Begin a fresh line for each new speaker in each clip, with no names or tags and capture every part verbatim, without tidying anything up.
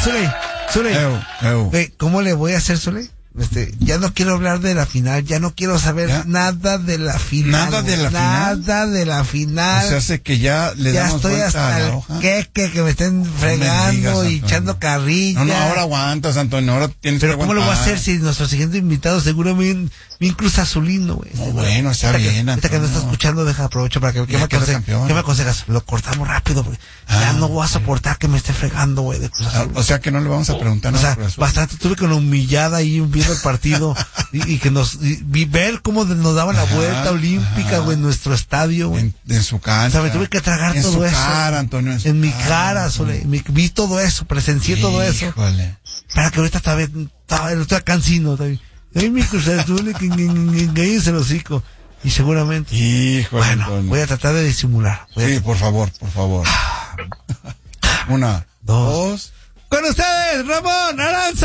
Zule, Zule,
Eu, eu.
Güey, ¿cómo le voy a hacer, Zule? Este, ya no quiero hablar de la final, ya no quiero saber
¿Ya?
nada de la final.
¿Nada de la
nada
final?
Nada de la final.
O sea, hace que ya le
ya
damos
estoy
vuelta
hasta
a la
el
hoja.
queque que me estén
me
fregando
digas,
y
Antonio.
echando carrilla.
No, no, ahora aguantas, Antonio, ahora tienes
Pero
que
¿cómo lo voy a
aguantar.
hacer si nuestro siguiente invitado seguro bien, bien Cruz Azulino, güey?
No, bueno, está
Ahorita
bien,
que, ahorita que no
Antonio.
está escuchando, deja, aprovecho para que, ¿qué
Ya
me,
quedó
aconse-
campeón.
¿qué me aconsejas? Lo cortamos rápido, güey. Ya
Ah,
no voy a soportar que me esté fregando, güey, de Cruz
Ah,
Azul.
O sea que no le vamos a preguntar
O
nada
sea,
a Cruz Azul.
bastante tuve con la humillada ahí viendo el partido y, y que nos, y, vi ver cómo de- nos daban la
Ajá,
vuelta olímpica,
ajá.
güey, en nuestro estadio, güey.
En, en su cara.
O sea, me tuve que tragar
en
todo
su
eso.
cara, Antonio. En, su
En mi cara, Sole, me- vi todo eso, presencié todo eso.
Híjole.
Para que ahorita estaba, estaba, estoy cansino, también. Ay, mi Cruz Azul, que cállese el hocico. Y seguramente,
Híjole,
bueno,
Antonio.
voy a tratar de disimular. Voy a-
Sí, por favor, por favor. Una,
Dos.
dos.
Con ustedes, Ramón Aranza.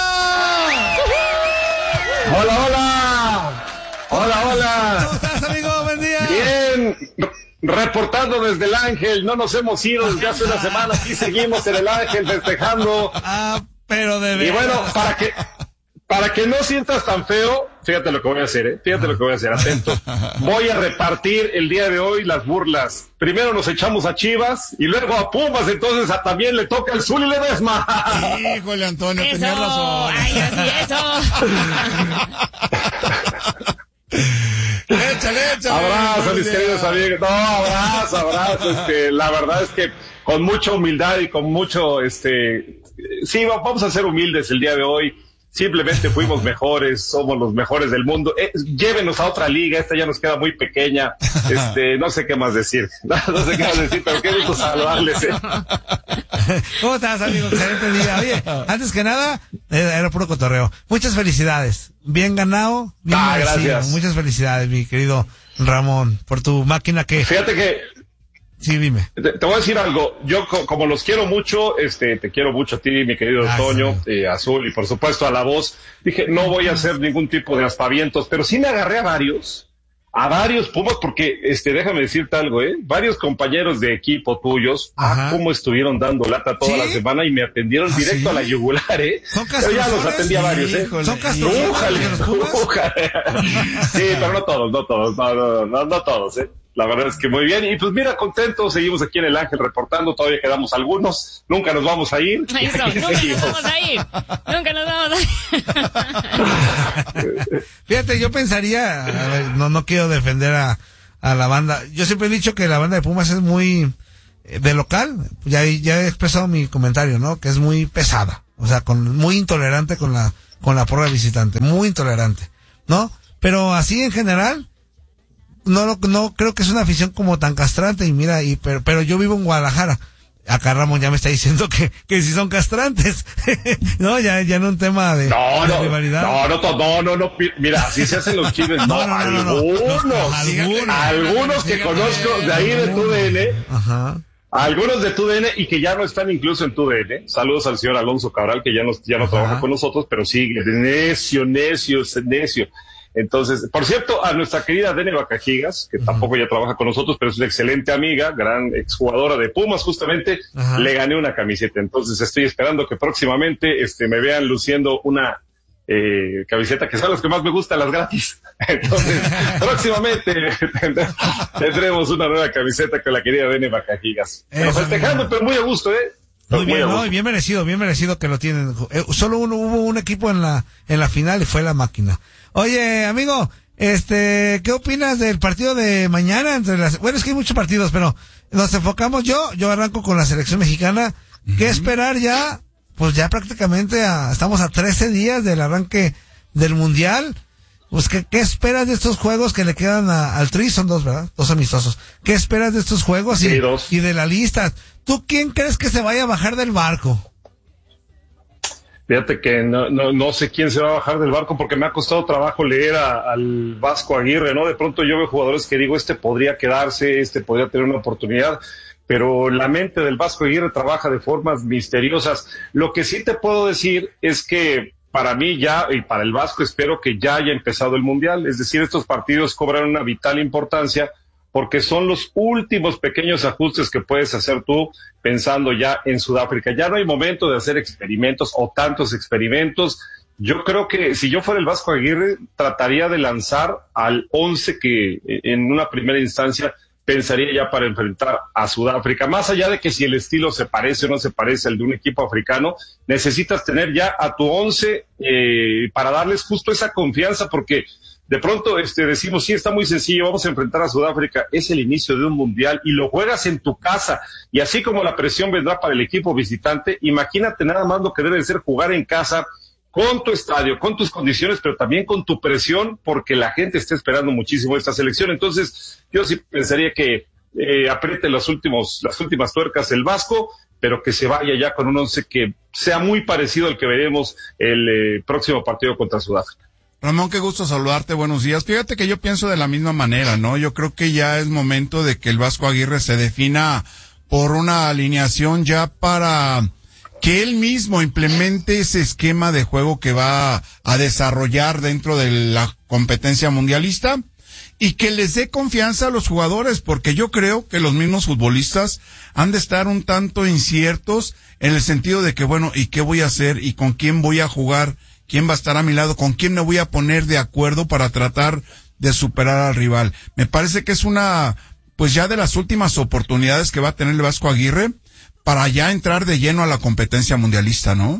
Hola, hola. Hola,
¿Cómo
hola.
estás, amigo? Buen día.
Bien. Reportando desde el Ángel. No nos hemos ido desde hace una semana. Aquí seguimos en el Ángel festejando.
Ah, pero de
Y
verdad.
bueno, para que, para que no sientas tan feo, fíjate lo que voy a hacer, ¿eh? Fíjate lo que voy a hacer, atento. Voy a repartir el día de hoy las burlas. Primero nos echamos a Chivas y luego a Pumas, entonces a también le toca el Zul y Ledesma.
Híjole, Antonio,
Eso,
tenías razón.
ay, así, eso.
Échale, échale.
Abrazo,
Buen
mis
día.
queridos amigos. No, abrazo, abrazo. Este, la verdad es que con mucha humildad y con mucho, este, sí, va- vamos a ser humildes el día de hoy. Simplemente fuimos mejores, somos los mejores del mundo. Eh, llévenos a otra liga, esta ya nos queda muy pequeña. Este, no sé qué más decir. No, sé qué más decir, pero qué gusto saludarles. Eh.
¿Cómo estás, amigo? Excelente día. Oye, antes que nada, eh, era puro cotorreo. Muchas felicidades. Bien ganado, bien
Ah,
merecido.
gracias.
Muchas felicidades, mi querido Ramón, por tu máquina que...
Fíjate que
Sí, dime.
Te, te voy a decir algo, yo co- como los quiero mucho, este, te quiero mucho a ti, mi querido
Gracias,
Toño,
amigo.
eh, Azul, y por supuesto a la voz, dije, no voy a hacer ningún tipo de aspavientos, pero sí me agarré a varios, a varios Pumas, porque, este, déjame decirte algo, eh, varios compañeros de equipo tuyos,
Ajá.
ah, cómo estuvieron dando lata toda
¿Sí?
la semana y me atendieron
¿Ah,
directo
sí?
a la yugular, eh.
¿Son
Pero ya los
castrosones?
atendí a varios, eh.
Híjole.
¿Son castrosones
Újale,
de los Pumas?
újale. Sí, pero no todos, no todos, no, no, no, no todos, eh. La verdad es que muy bien. Y pues mira, contentos, seguimos aquí en el Ángel reportando, todavía quedamos algunos, nunca nos vamos a ir. Y
Eso,
aquí
nunca nos
seguimos.
vamos a ir. Nunca nos vamos a ir.
Fíjate, yo pensaría, a ver, no, no quiero defender a, a la banda. Yo siempre he dicho que la banda de Pumas es muy, eh, de local, ya, ya he expresado mi comentario, ¿no? Que es muy pesada. O sea, con, muy intolerante con la, con la porra visitante. Muy intolerante, ¿no? Pero así en general, no lo- no creo que es una afición como tan castrante y mira, y pero, pero yo vivo en Guadalajara. Acá Ramón ya me está diciendo que, que si son castrantes. No, ya, ya no un tema de,
No,
de
no,
rivalidad.
no, no, to- no, no, no, pi- mira, así se hacen los chives, no,
No, no, no, no, no.
algunos,
No, algunos.
algunos que
Fíjate,
conozco de ahí de tu D N,
Ajá.
algunos de tu D N y que ya no están incluso en tu D N. Saludos al señor Alonso Cabral, que ya no, ya no
Ajá.
trabaja con nosotros, pero sigue necio, necio, necio. Entonces, por cierto, a nuestra querida Dene Bacajigas, que tampoco ya trabaja con nosotros, pero es una excelente amiga, gran exjugadora de Pumas, justamente,
Ajá.
le gané una camiseta. Entonces, estoy esperando que próximamente este, me vean luciendo una eh, camiseta, que son las que más me gustan, las gratis. Entonces, próximamente tendremos, tendremos una nueva camiseta con la querida Dene Bacajigas. Pero
Eso,
festejando,
amigo.
pero muy a gusto, ¿eh?
Muy bien,
a
¿no?
gusto.
Y bien merecido, bien merecido que lo tienen. Eh, solo uno, hubo un equipo en la, en la final y fue la máquina. Oye, amigo, este, ¿qué opinas del partido de mañana entre las, bueno, es que hay muchos partidos, pero nos enfocamos yo, yo arranco con la selección mexicana. ¿Qué esperar ya? Pues ya prácticamente a, estamos a trece días del arranque del mundial. Pues, ¿qué, qué esperas de estos juegos que le quedan a- al Tri? Son dos, ¿verdad? Dos amistosos. ¿Qué esperas de estos juegos y,
Sí, dos.
y de la lista? ¿Tú quién crees que se vaya a bajar del barco?
Fíjate que no, no, no sé quién se va a bajar del barco porque me ha costado trabajo leer a- al Vasco Aguirre, ¿no? De pronto yo veo jugadores que digo, este podría quedarse, este podría tener una oportunidad, pero la mente del Vasco Aguirre trabaja de formas misteriosas. Lo que sí te puedo decir es que para mí ya, y para el Vasco espero que ya haya empezado el Mundial, es decir, estos partidos cobran una vital importancia porque son los últimos pequeños ajustes que puedes hacer tú pensando ya en Sudáfrica. Ya no hay momento de hacer experimentos o tantos experimentos. Yo creo que si yo fuera el Vasco Aguirre, trataría de lanzar al once que en una primera instancia pensaría ya para enfrentar a Sudáfrica. Más allá de que si el estilo se parece o no se parece al de un equipo africano, necesitas tener ya a tu once eh, para darles justo esa confianza, porque de pronto este, decimos, sí, está muy sencillo, vamos a enfrentar a Sudáfrica, es el inicio de un mundial y lo juegas en tu casa, y así como la presión vendrá para el equipo visitante, imagínate nada más lo que debe ser jugar en casa, con tu estadio, con tus condiciones, pero también con tu presión, porque la gente está esperando muchísimo esta selección. Entonces, yo sí pensaría que eh, apriete los últimos, las últimas tuercas el Vasco, pero que se vaya ya con un once que sea muy parecido al que veremos el eh, próximo partido contra Sudáfrica.
Ramón, qué gusto saludarte, buenos días. Fíjate que yo pienso de la misma manera, ¿no? Yo creo que ya es momento de que el Vasco Aguirre se defina por una alineación ya para que él mismo implemente ese esquema de juego que va a desarrollar dentro de la competencia mundialista y que les dé confianza a los jugadores, porque yo creo que los mismos futbolistas han de estar un tanto inciertos en el sentido de que, bueno, ¿y qué voy a hacer? ¿Y con quién voy a jugar? ¿Quién va a estar a mi lado? ¿Con quién me voy a poner de acuerdo para tratar de superar al rival? Me parece que es una, pues ya de las últimas oportunidades que va a tener el Vasco Aguirre para ya entrar de lleno a la competencia mundialista, ¿no?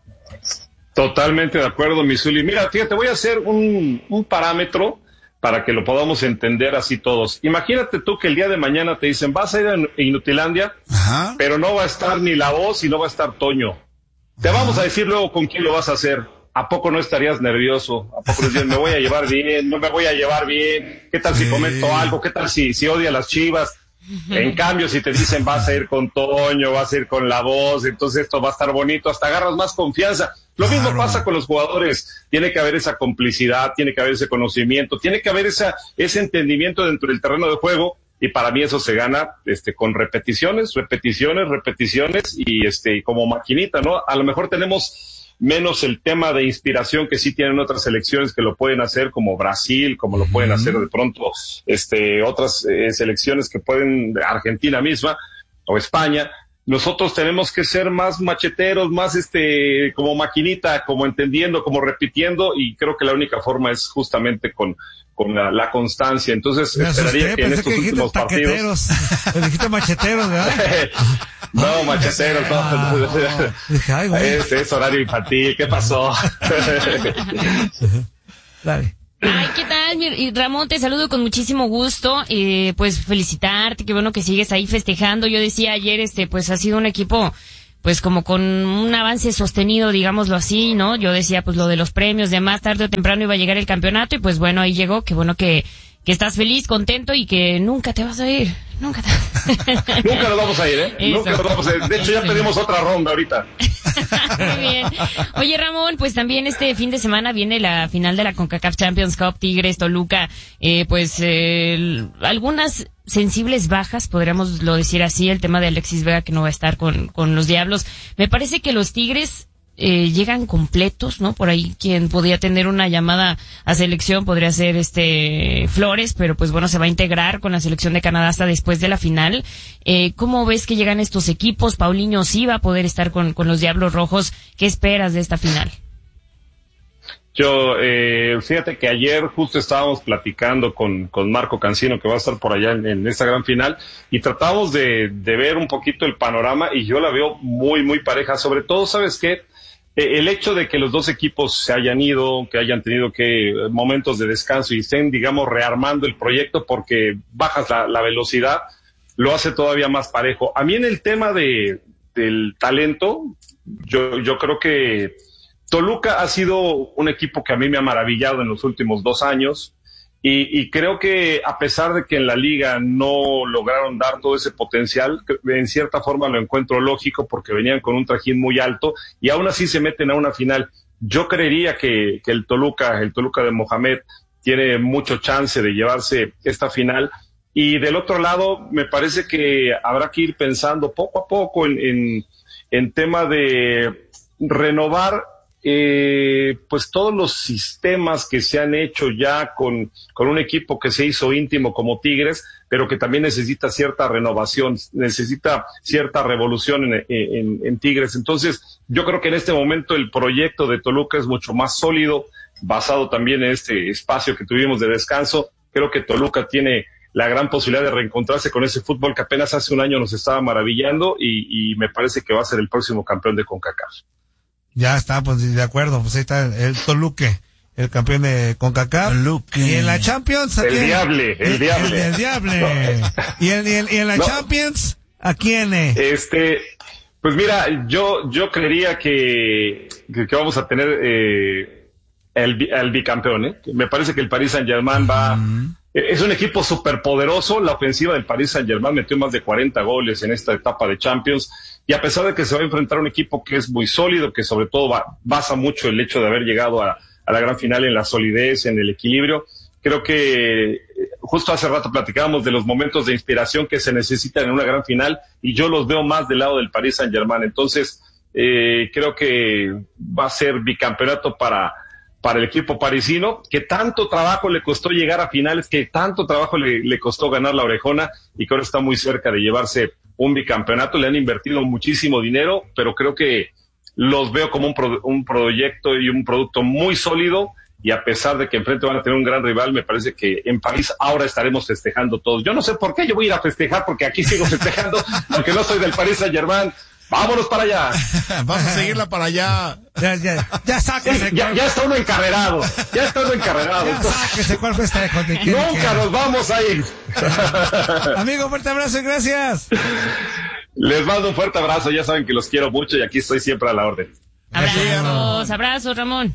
Totalmente de acuerdo, Misuli. Mira, fíjate, voy a hacer un, un parámetro para que lo podamos entender así todos. Imagínate tú que el día de mañana te dicen, vas a ir a Inutilandia, Ajá. pero no va a estar ni la voz y no va a estar Toño. Te Ajá. vamos a decir luego con quién lo vas a hacer. ¿A poco no estarías nervioso? ¿A poco dices, me voy a llevar bien? ¿No me voy a llevar bien? ¿Qué tal sí. si comento algo? ¿Qué tal si, si odia a las Chivas? En cambio, si te dicen vas a ir con Toño, vas a ir con la voz, entonces esto va a estar bonito, hasta agarras más confianza. Lo claro. mismo pasa con los jugadores. Tiene que haber esa complicidad, tiene que haber ese conocimiento, tiene que haber esa, ese entendimiento dentro del terreno de juego, y para mí eso se gana este con repeticiones, repeticiones, repeticiones, y este como maquinita, ¿no? A lo mejor tenemos menos el tema de inspiración que sí tienen otras selecciones que lo pueden hacer, como Brasil, como lo pueden hacer de pronto este otras eh, selecciones que pueden, Argentina misma o España. Nosotros tenemos que ser más macheteros, más este como maquinita, como entendiendo, como repitiendo, y creo que la única forma es justamente con con la, la constancia. Entonces
me
esperaría
asusté,
que en estos
que
últimos
taqueteros. partidos me dijiste macheteros, ¿verdad?
No, macheteros, no.
Ah, dije, ay, güey.
Es, es horario infantil, ¿qué pasó?
Dale.
Ay, ¿qué tal? Mi, Ramón, te saludo con muchísimo gusto, eh, pues felicitarte, qué bueno que sigues ahí festejando. Yo decía ayer, este, pues ha sido un equipo, pues como con un avance sostenido, digámoslo así, ¿no? Yo decía, pues lo de los premios, de más tarde o temprano iba a llegar el campeonato, y pues bueno, ahí llegó, qué bueno que, que estás feliz, contento, y que nunca te vas a ir. Nunca te...
Nunca nos vamos a ir, ¿eh?
Eso.
Nunca nos vamos a ir. De hecho, ya pedimos otra ronda ahorita.
Muy bien. Oye, Ramón, pues también este fin de semana viene la final de la CONCACAF Champions Cup, Tigres, Toluca, eh, pues eh, algunas sensibles bajas, podríamos lo decir así, el tema de Alexis Vega que no va a estar con, con los Diablos. Me parece que los Tigres eh, llegan completos, ¿no? Por ahí quien podría tener una llamada a selección podría ser este Flores, pero pues bueno, se va a integrar con la selección de Canadá hasta después de la final. Eh, ¿Cómo ves que llegan estos equipos? Paulinho sí va a poder estar con, con los Diablos Rojos. ¿Qué esperas de esta final?
Yo, eh, fíjate que ayer justo estábamos platicando con, con Marco Cancino, que va a estar por allá en, en esta gran final, y tratamos de, de ver un poquito el panorama, y yo la veo muy, muy pareja. Sobre todo, ¿sabes qué? Eh, el hecho de que los dos equipos se hayan ido, que hayan tenido que momentos de descanso y estén, digamos, rearmando el proyecto porque bajas la, la velocidad, lo hace todavía más parejo. A mí en el tema de, del talento, yo, yo creo que Toluca ha sido un equipo que a mí me ha maravillado en los últimos dos años, y, y creo que a pesar de que en la liga no lograron dar todo ese potencial, en cierta forma lo encuentro lógico porque venían con un trajín muy alto y aún así se meten a una final. Yo creería que, que el Toluca, el Toluca de Mohamed, tiene mucho chance de llevarse esta final. Y del otro lado, me parece que habrá que ir pensando poco a poco en, en, en tema de renovar eh, pues todos los sistemas que se han hecho ya con, con un equipo que se hizo íntimo como Tigres, pero que también necesita cierta renovación, necesita cierta revolución en, en, en Tigres. Entonces, yo creo que en este momento el proyecto de Toluca es mucho más sólido, basado también en este espacio que tuvimos de descanso. Creo que Toluca tiene la gran posibilidad de reencontrarse con ese fútbol que apenas hace un año nos estaba maravillando y, y me parece que va a ser el próximo campeón de CONCACAF.
Ya está, pues de acuerdo, pues ahí está el, el Toluque, el campeón de CONCACAF.
Toluque.
Y en la Champions, ¿a
El
quién?
diable, el
El,
diable.
el diable. Y, en, y, en, y en la
No.
Champions, ¿a quién? Eh?
Este, pues mira, yo, yo creería que, que, que vamos a tener, eh, el, bi- al bicampeón, ¿eh? Me parece que el Paris Saint-Germain va,
Mm.
es un equipo súper poderoso. La ofensiva del Paris Saint-Germain metió más de cuarenta goles en esta etapa de Champions. Y a pesar de que se va a enfrentar a un equipo que es muy sólido, que sobre todo va, basa mucho el hecho de haber llegado a, a la gran final en la solidez, en el equilibrio, creo que eh, justo hace rato platicábamos de los momentos de inspiración que se necesitan en una gran final y yo los veo más del lado del Paris Saint-Germain. Entonces, eh, creo que va a ser bicampeonato para para el equipo parisino, que tanto trabajo le costó llegar a finales, que tanto trabajo le, le costó ganar la Orejona, y que ahora está muy cerca de llevarse un bicampeonato. Le han invertido muchísimo dinero, pero creo que los veo como un, pro, un proyecto y un producto muy sólido, y a pesar de que enfrente van a tener un gran rival, me parece que en París ahora estaremos festejando todos. Yo no sé por qué, yo voy a ir a festejar, porque aquí sigo festejando, aunque no soy del Paris Saint-Germain. ¡Vámonos para allá!
Vamos a seguirla para allá.
Ya, ya, ya sáquese.
Ya, ya está uno encarrerado, ya está uno encarrerado.
Ya sáquese cuál festejo te quiere
Nunca
que-
nos vamos a ir.
Amigo, fuerte abrazo y gracias.
Les mando un fuerte abrazo, ya saben que los quiero mucho y aquí estoy siempre a la orden.
Abrazos, abrazos, Ramón.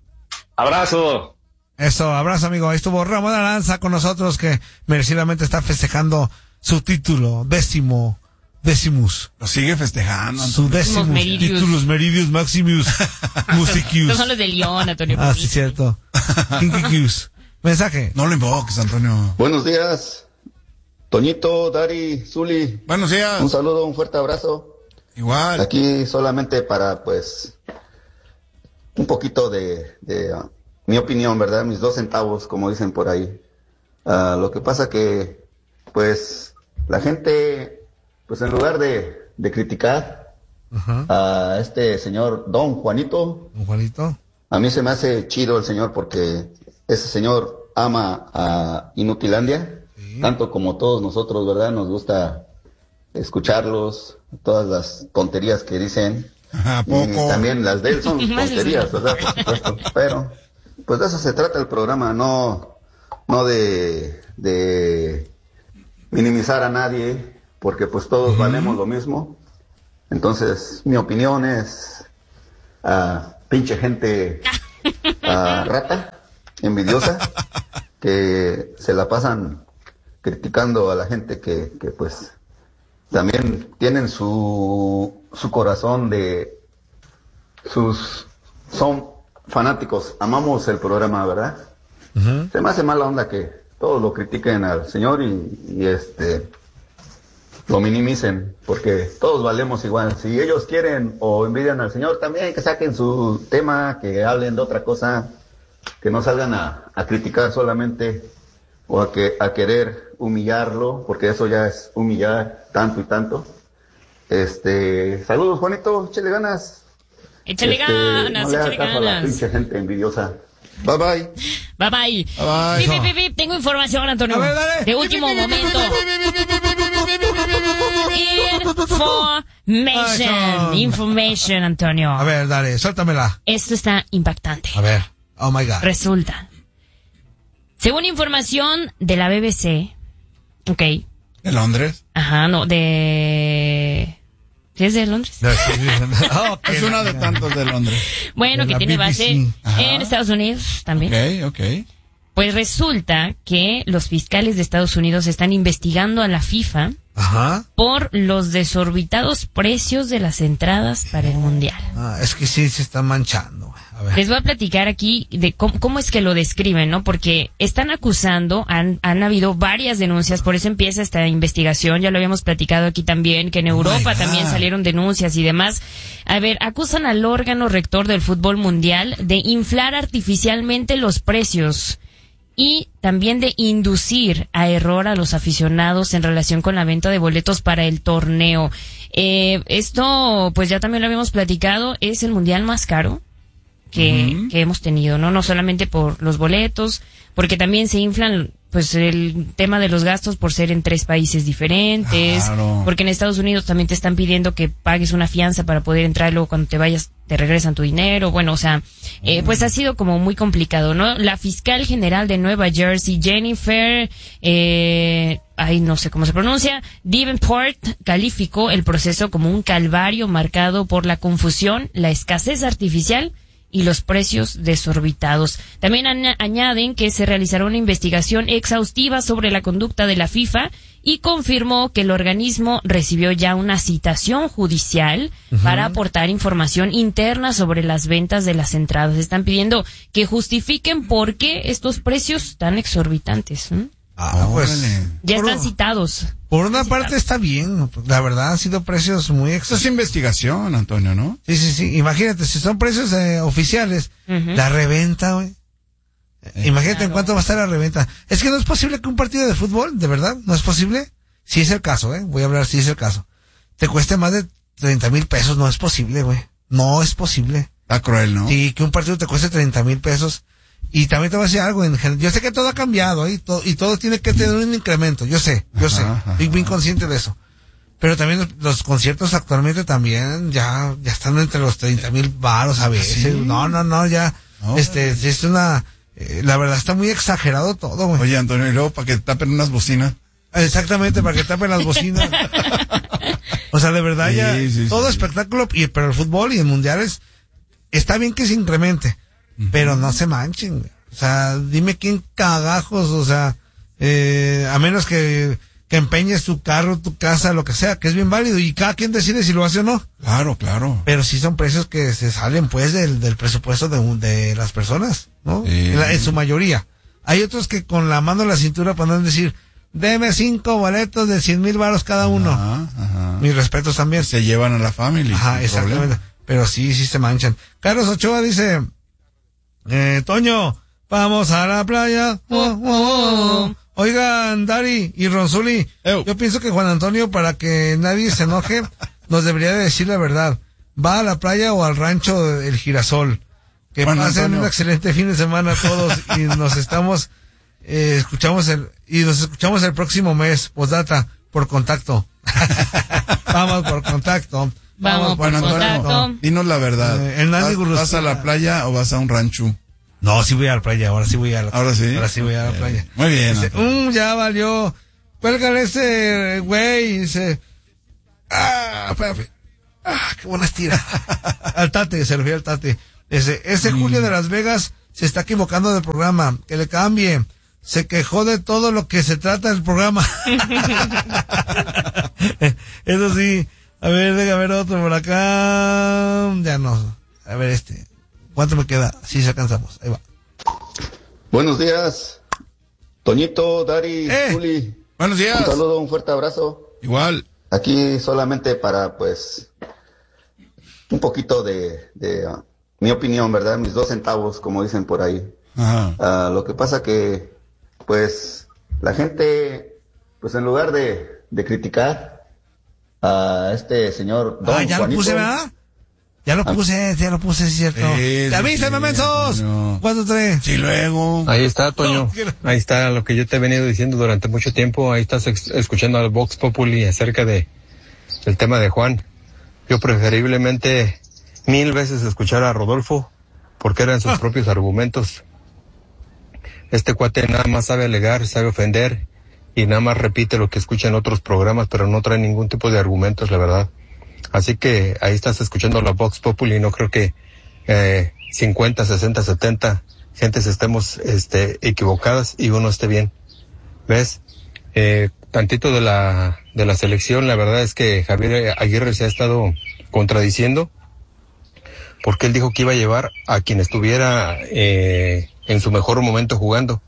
Abrazo.
Eso, abrazo, amigo. Ahí estuvo Ramón Aranza con nosotros, que merecidamente está festejando su título, décimo, décimus.
Lo sigue festejando.
Su décimo
Meridius.
títulos Meridius Maximus Musicius.
Estos son los de León, Antonio.
Ah, sí, cierto. Kinkikius. Mensaje.
No lo invoques, Antonio.
Buenos días, Toñito, Dari, Zuli.
Buenos días.
Un saludo, un fuerte abrazo.
Igual.
Aquí solamente para, pues, un poquito de, de uh, mi opinión, ¿verdad? Mis dos centavos, como dicen por ahí. Uh, lo que pasa que, pues, la gente, pues, en lugar de, de criticar
Ajá.
a este señor Don Juanito,
Don Juanito.
a mí se me hace chido el señor porque ese señor ama a Inutilandia,
Sí.
tanto como todos nosotros, ¿verdad? Nos gusta escucharlos, todas las tonterías que dicen.
¿A
Y
poco?
también las de él son
Más
tonterías, ¿verdad? Por supuesto. Pero, pues de eso se trata el programa, no, no de, de minimizar a nadie, porque pues todos valemos lo mismo. Entonces, mi opinión es, ah, pinche gente ah, rata, envidiosa, que se la pasan criticando a la gente que, que pues también tienen su, su corazón de sus, son fanáticos, amamos el programa, ¿verdad?
Ujú.
Se me hace mala onda que todos lo critiquen al señor y, y este lo minimicen, porque todos valemos igual. Si ellos quieren o envidian al señor, también que saquen su tema, que hablen de otra cosa, que no salgan a, a criticar solamente o a, que, a querer humillarlo, porque eso ya es humillar tanto y tanto. Este, saludos, Juanito, échale ganas.
Échale
Este,
ganas,
no le hagas
échale
caso a la
ganas.
pinche gente envidiosa. Bye bye.
Bye bye.
Bye.
Pip, pip, pip, pip. Tengo información, Antonio.
A ver, dale.
De último momento. Information.
Eso.
Information, Antonio.
A ver, dale, suéltamela.
Esto está impactante.
A ver. Oh my God.
Resulta. Según información de la B B C. Ok.
¿De Londres?
Ajá, no, de... ¿Sí es de Londres?
Oh, qué
Es una de tantos de Londres.
Bueno,
De
que
la
tiene
B B C.
base
Ajá.
en Estados Unidos también.
Ok, ok.
Pues resulta que los fiscales de Estados Unidos están investigando a la FIFA
Ajá.
por los desorbitados precios de las entradas para el Mundial.
Ah, es que sí se está manchando, güey.
Les voy a platicar aquí de cómo, cómo es que lo describen, ¿no? Porque están acusando, han, han habido varias denuncias, por eso empieza esta investigación, ya lo habíamos platicado aquí también, que en Europa oh también salieron denuncias y demás. A ver, acusan al órgano rector del fútbol mundial de inflar artificialmente los precios y también de inducir a error a los aficionados en relación con la venta de boletos para el torneo. Eh, esto, pues ya también lo habíamos platicado, es el mundial más caro que, uh-huh. que hemos tenido, ¿no? No solamente por los boletos, porque también se inflan, pues, el tema de los gastos por ser en tres países diferentes, claro. Porque en Estados Unidos también te están pidiendo que pagues una fianza para poder entrar, luego cuando te vayas te regresan tu dinero, bueno, o sea, eh, pues ha sido como muy complicado, ¿no? La fiscal general de Nueva Jersey, Jennifer, eh, ay, no sé cómo se pronuncia, Davenport, calificó el proceso como un calvario marcado por la confusión, la escasez artificial y los precios desorbitados. También añaden que se realizará una investigación exhaustiva sobre la conducta de la FIFA y confirmó que el organismo recibió ya una citación judicial uh-huh. para aportar información interna sobre las ventas de las entradas. Están pidiendo que justifiquen por qué estos precios tan exorbitantes. ¿eh?
Ah, pues
ya están citados.
Por una parte está bien, la verdad han sido precios muy extra.
Esto es investigación, Antonio, ¿no?
Sí, sí, sí. Imagínate, si son precios eh, oficiales, uh-huh. la reventa, güey. Eh, Imagínate claro. en cuánto va a estar la reventa. Es que no es posible que un partido de fútbol, de verdad, no es posible. Si es el caso, eh, voy a hablar si es el caso. Te cueste más de treinta mil pesos, no es posible, güey. No es posible.
Está cruel, ¿no?
Sí, que un partido te cueste treinta mil pesos. Y también te voy a decir algo, en general, yo sé que todo ha cambiado, ¿eh? y, todo, y todo tiene que tener un incremento, yo sé, yo ajá, sé, ajá. estoy bien consciente de eso. Pero también los, los conciertos actualmente también ya ya están entre los treinta mil varos a veces. ¿Sí? No, no, no, ya, no, este, es una, eh, la verdad está muy exagerado todo, güey.
Oye, Antonio, y luego para que tapen unas bocinas.
Exactamente, para que tapen las bocinas. O sea, de verdad sí, ya, sí, todo sí, espectáculo, y, pero el fútbol y el mundiales, está bien que se incremente. Pero no se manchen, o sea, dime quién cagajos, o sea, eh, a menos que, que empeñes tu carro, tu casa, lo que sea, que es bien válido, y cada quien decide si lo hace o no.
Claro, claro.
Pero sí son precios que se salen, pues, del, del presupuesto de, de las personas, ¿no? Sí. En, la, en su mayoría. Hay otros que con la mano en la cintura pueden decir, deme cinco boletos de cien mil varos cada uno. Ajá, ajá. Mis respetos también.
Se llevan a la familia.
Ajá, exactamente. Problema. Pero sí, sí se manchan. Carlos Ochoa dice, Eh, Toño, vamos a la playa. Oh, oh, oh. Oigan, Dari y Ronsuli, Ew. yo pienso que Juan Antonio, para que nadie se enoje, nos debería de decir la verdad. ¿Va a la playa o al rancho El Girasol? Que Juan pasen Antonio. Un excelente fin de semana todos y nos estamos, eh, escuchamos el, y nos escuchamos el próximo mes, postdata, por contacto. Vamos por contacto.
Vamos,
Juan Antonio, dinos la verdad.
Eh, el ¿Vas,
¿Vas a la playa o vas a un rancho?
No, sí voy a la playa, ahora sí voy a la playa.
¿Ahora sí?
Ahora sí voy a la
bien,
playa.
Muy bien.
Dice, um, ya valió. Cuélgale ese güey. Dice, ah, espérame. Ah, qué buena estira. Al Tate, se refiere al Tate. Dice, ese mm. Julio de Las Vegas se está equivocando del programa. Que le cambie. Se quejó de todo lo que se trata del programa. Eso sí. A ver, déjame ver otro por acá. Ya no. A ver este. ¿Cuánto me queda? Sí, se alcanzamos. Ahí va.
Buenos días. Toñito, Dari,
eh,
Juli.
Buenos días.
Un saludo, un fuerte abrazo.
Igual.
Aquí solamente para, pues, un poquito de, de uh, mi opinión, ¿verdad? Mis dos centavos, como dicen por ahí. Ajá. Uh, lo que pasa que, pues, la gente, pues, en lugar de, de criticar a este señor Don
Ah, ya
Juanito,
lo puse, ¿verdad? Ya lo puse, ya lo puse, es cierto.
Sí,
¡Avísame, mensos! ¿Cuánto trae?
Sí, luego.
Ahí está, Toño. No, Ahí está lo que yo te he venido diciendo durante mucho tiempo. Ahí estás ex- escuchando al Vox Populi acerca de del tema de Juan. Yo preferiblemente mil veces escuchar a Rodolfo, porque eran sus ah. propios argumentos. Este cuate nada más sabe alegar, sabe ofender, y nada más repite lo que escucha en otros programas, pero no trae ningún tipo de argumentos, la verdad. Así que ahí estás escuchando la Vox Populi, y no creo que eh, cincuenta, sesenta, setenta gentes estemos este, equivocadas y uno esté bien. ¿Ves? Eh, tantito de la de la selección, la verdad es que Javier Aguirre se ha estado contradiciendo, porque él dijo que iba a llevar a quien estuviera eh, en su mejor momento jugando.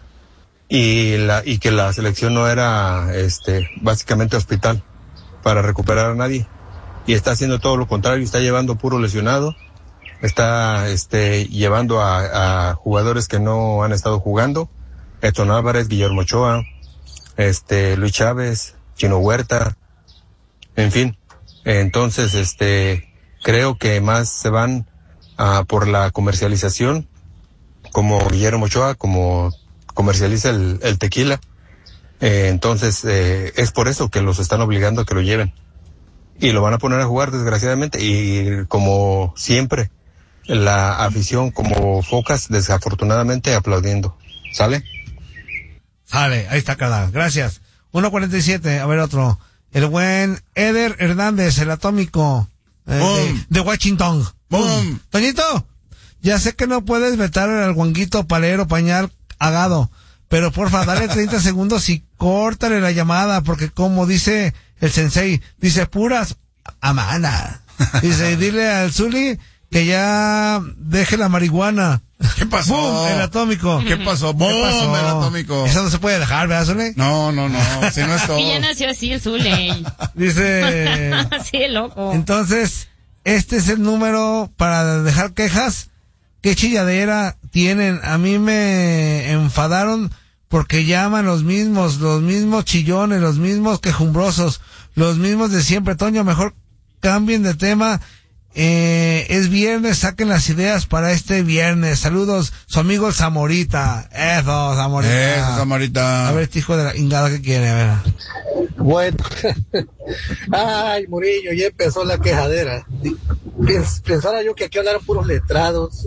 Y la y que la selección no era este básicamente hospital para recuperar a nadie, y está haciendo todo lo contrario, está llevando puro lesionado, está este llevando a, a jugadores que no han estado jugando, Edson Álvarez, Guillermo Ochoa, este Luis Chávez, Chino Huerta, en fin. Entonces este creo que más se van a por la comercialización, como Guillermo Ochoa, como comercializa el, el tequila. Eh, entonces eh, es por eso que los están obligando a que lo lleven, y lo van a poner a jugar desgraciadamente, y como siempre la afición como focas desafortunadamente aplaudiendo. ¿Sale?
Sale, ahí está Carla, gracias. uno cuarenta y siete, a ver otro, el buen Eder Hernández, el atómico eh, de, de Washington.
Boom.
Toñito, ya sé que no puedes vetar al guanguito palero pañal agado, pero porfa, dale treinta segundos y córtale la llamada, porque como dice el sensei, dice puras amana. Dice, dile al Zuli que ya deje la marihuana.
¿Qué pasó?
¡Bum! El atómico.
¿Qué pasó? ¡Bum!
¿Qué pasó?
El atómico.
Eso no se puede dejar, ¿verdad, Zuli?
No, no, no, si no es todo.
Y ya nació así el Zule.
Dice...
Así de loco.
Entonces, este es el número para dejar quejas. ¿Qué chilladera tienen? A mí me enfadaron porque llaman los mismos, los mismos chillones, los mismos quejumbrosos, los mismos de siempre. Toño, mejor cambien de tema. Eh, es viernes, saquen las ideas para este viernes. Saludos, su amigo el Zamorita. Eso, Zamorita.
Eso, Zamorita.
A ver, este hijo de la ingada que quiere, a ver.
Bueno, ay, Murillo, ya empezó la quejadera. Pens- Pensara yo que aquí hablaran puros letrados.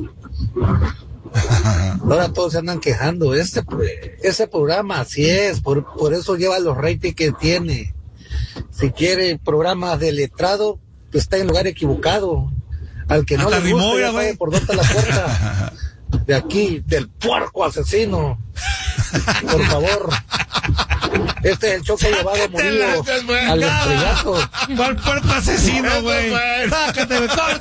Ahora todos se andan quejando. Este, ese programa así es, por, por eso lleva los ratings que tiene. Si quiere programas de letrado, pues está en el lugar equivocado. Al que no
Hasta
le gusta,
rimó,
ya
ya,
sabe
güey.
por dónde está la puerta. De aquí, del puerco asesino. Por favor. Este es el choque llevado a Murillo al estrellato.
¿Cuál puerco asesino, güey?
Eso, güey.
Sácate,